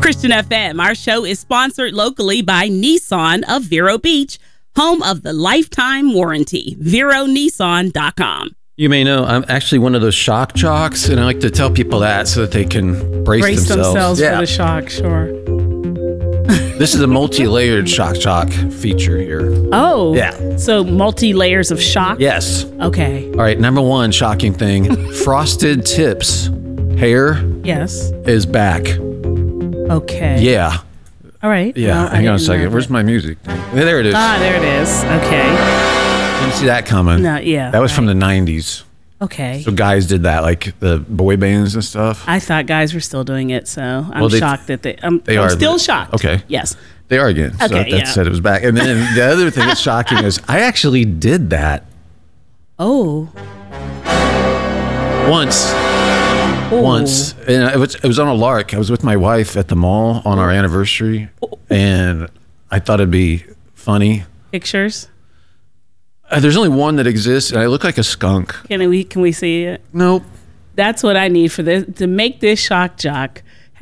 Christian FM. Our show is sponsored locally by Nissan of Vero Beach, home of the lifetime warranty. VeroNissan.com. You may know I'm actually one of those shock jocks, and I like to tell people that so that they can brace themselves for the shock, sure. This is a multi-layered shock jock feature here. Oh. Yeah. So multi-layers of shock? Yes. Okay. All right, number one shocking thing, frosted tips hair Yes. is back. Okay. Yeah. All right. Yeah. Well, Hang on a second. Where's my music? There it is. Ah, there it is. Okay. Didn't see that coming. No, yeah. That was from the 90s. Okay. So guys did that, like the boy bands and stuff. I thought guys were still doing it, so I'm shocked that I'm are still shocked. Okay. Yes. They are again. So Okay, that said it was back. And then the other thing that's shocking is I actually did that Oh. once. Ooh. Once. And it was on a lark. I was with my wife at the mall on our anniversary, and I thought it'd be funny. Pictures? There's only one that exists, and I look like a skunk. Can we see it? Nope. That's what I need for this to make this shock jock